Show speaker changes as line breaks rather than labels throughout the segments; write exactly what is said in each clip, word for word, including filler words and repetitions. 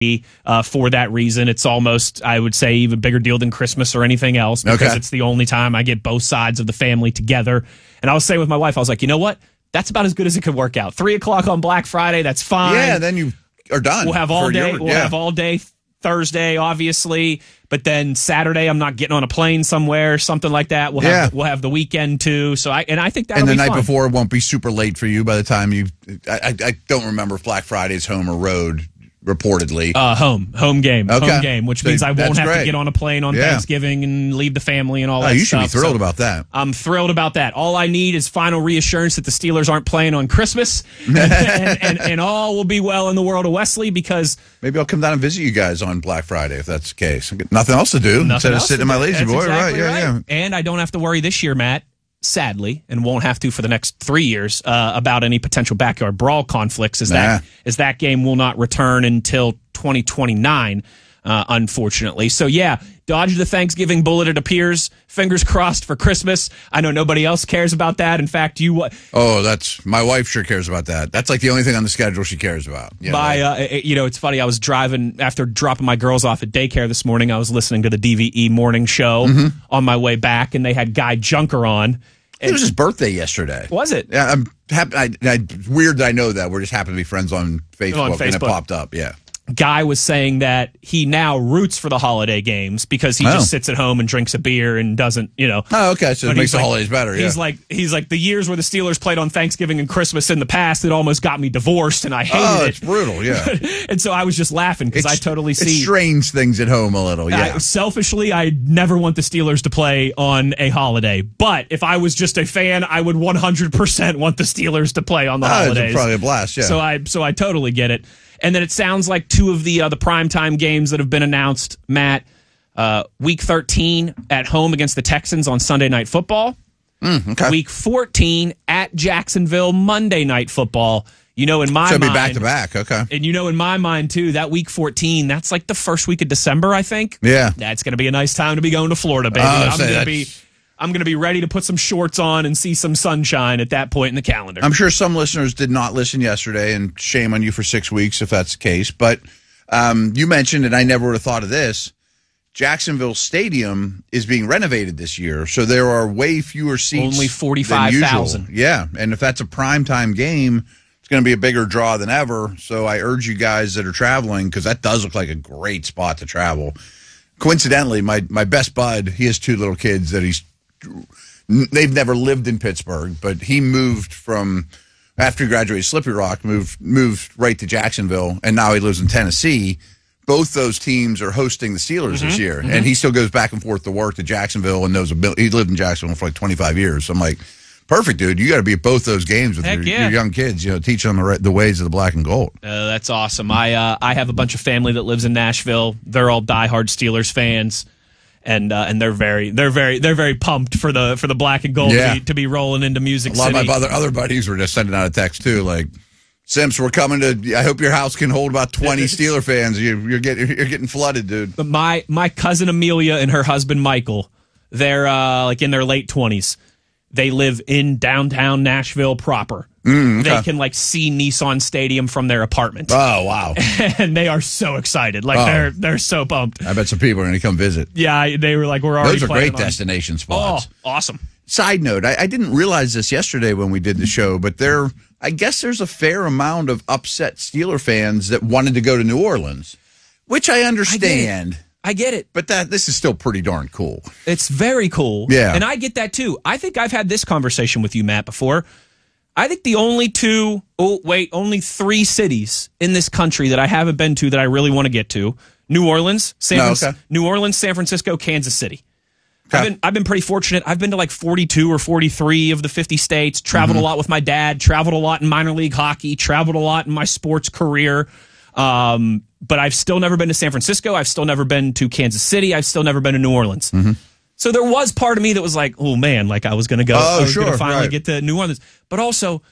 Uh, for that reason. It's almost, I would say, even bigger deal than Christmas or anything else because
Okay.
it's the only time I get both sides of the family together. And I was saying with my wife, I was like, you know what? That's about as good as it could work out. Three o'clock on Black Friday, that's fine.
Yeah, then you are done.
We'll have all
for
day.
your-
We'll
yeah.
have all day Thursday, obviously. But then Saturday, I'm not getting on a plane somewhere, something like that. We'll
Yeah.
have we'll have the weekend too. So I and I think that'll
And the
be
night
fun.
before won't be super late for you by the time you. I, I, I don't remember if Black Friday's home or road, reportedly.
Uh, home, home game,
Okay.
home game, which
So
means I won't
that's
have
great.
to get on a plane on
Yeah.
Thanksgiving and leave the family and all
oh,
that
you should
stuff.
be thrilled
So
about that.
I'm thrilled about that. All I need is final reassurance that the Steelers aren't playing on Christmas, and, and, and, and all will be well in the world of Wesley because
Maybe I'll come down and visit you guys on Black Friday if that's the case. I've got nothing else to do
nothing
instead of
else
sitting in
to
my
do.
lazy
That's
boy.
exactly
right? Yeah, yeah.
And I don't have to worry this year, Matt, sadly, and won't have to for the next three years uh, about any potential backyard brawl conflicts. As
Nah.
that as that game will not return until twenty twenty-nine. Uh, unfortunately. So, yeah, dodge the Thanksgiving bullet, it appears. Fingers crossed for Christmas. I know nobody else cares about that. In fact, you what?
Oh, that's my wife sure cares about that. That's like the only thing on the schedule she cares about. Yeah,
By,
like-
uh, you know, it's funny. I was driving after dropping my girls off at daycare this morning. I was listening to the D V E morning show
Mm-hmm.
on my way back, and they had Guy Junker on.
it was his birthday yesterday.
Was it?
Yeah, I'm happy. I, I, weird that I know that. We're just happen to be friends on Facebook,
On
and it
Facebook.
popped up. Yeah.
Guy was saying that he now roots for the holiday games because he
Oh.
just sits at home and drinks a beer and doesn't, you know.
Oh, okay. So it
But
makes
he's
the
like-
holidays better. Yeah.
He's like, he's like the years where the Steelers played on Thanksgiving and Christmas in the past, it almost got me divorced, and I hated
oh,
it.
it's brutal. Yeah.
And so I was just laughing because I
It's-
totally
It
see.
strains things at home a little. Yeah.
I, selfishly, I never want the Steelers to play on a holiday. But if I was just a fan, I would one hundred percent want the Steelers to play on the
Oh, it's
holidays.
probably a blast. Yeah.
So I so I totally get it. And then it sounds like two of the uh, the primetime games that have been announced, Matt, uh, week thirteen at home against the Texans on Sunday Night Football.
Mm, okay.
Week fourteen at Jacksonville Monday Night Football. You know, in my
so it'll
mind,
be back to back. Okay.
and you know, in my mind too, that week fourteen, that's like the first week of December, I think.
Yeah.
That's going to be a nice time to be going to Florida, baby.
Oh,
I'm
say
going to
that's-
be, I'm going to be ready to put some shorts on and see some sunshine at that point in the calendar.
I'm sure some listeners did not listen yesterday, and shame on you for six weeks if that's the case. But um, you mentioned, and I never would have thought of this, Jacksonville Stadium is being renovated this year, so there are way fewer seats.
Only
than
forty-five thousand.
usual. Yeah, and if that's a primetime game, it's going to be a bigger draw than ever. So I urge you guys that are traveling, because that does look like a great spot to travel. Coincidentally, my, my best bud, he has two little kids that he's they've never lived in Pittsburgh, but he moved from after he graduated Slippery Rock, moved moved right to Jacksonville, and now he lives in Tennessee. Both those teams are hosting the Steelers
Mm-hmm,
this year, and he still goes back and forth to work to Jacksonville and knows a mil- he lived in Jacksonville for like twenty-five years. So I'm like, perfect, dude. You got to be at both those games with
Heck
your,
yeah.
your young kids. You know, teach them the, right, the ways of the black and gold.
Uh, that's awesome. I uh, I have a bunch of family that lives in Nashville. They're all diehard Steelers fans, and uh, and they're very they're very they're very pumped for the for the black and gold
Yeah.
to, be, to be rolling into Music
A lot
City.
of my other other buddies were just sending out a text too, like, Simps, we're coming to. I hope your house can hold about twenty Steeler fans. You, you're getting you're getting flooded, dude.
But my my cousin Amelia and her husband Michael, they're uh, like in their late twenties. They live in downtown Nashville proper.
Mm, okay.
They can like see Nissan Stadium from their apartment,
Oh wow!
and they are so excited. Like
Oh.
they're they're so pumped.
I bet some people are going to come visit.
Yeah, they were like, we're already.
Those are
planning
great
on-
destination
Oh,
spots.
awesome!
Side note: I, I didn't realize this yesterday when we did the show, but there, I guess there's a fair amount of upset Steeler fans that wanted to go to New Orleans, which I understand.
I get it.
But that this is still pretty darn cool.
It's very cool.
Yeah.
And I get that too. I think I've had this conversation with you, Matt, before. I think the only two, oh, wait, only three cities in this country that I haven't been to that I really want to get to: New Orleans, San
No,
Fran-
okay.
New Orleans, San Francisco, Kansas City.
Okay.
I've been I've been pretty fortunate. I've been to like forty-two or forty-three of the fifty states, traveled
Mm-hmm.
a lot with my dad, traveled a lot in minor league hockey, traveled a lot in my sports career. Um, but I've still never been to San Francisco. I've still never been to Kansas City. I've still never been to New Orleans.
Mm-hmm.
So there was part of me that was like, oh man, like I was going to go.
Oh,
I was gonna
sure,
finally
right.
get to New Orleans. But also,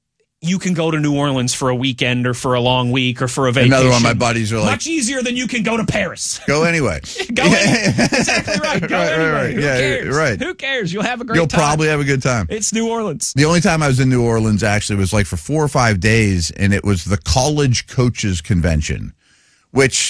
you can go to New Orleans for a weekend or for a long week or for a vacation.
Another one of my buddies are like,
Much easier than you can go to Paris.
go anyway.
Go anyway. Exactly right. Go
Right, right,
anyway.
right.
Who
Yeah,
cares?
right.
Who cares? You'll have a great
You'll
time.
probably have a good time.
It's New Orleans.
The only time I was in New Orleans actually was like for four or five days, and it was the college coaches convention, which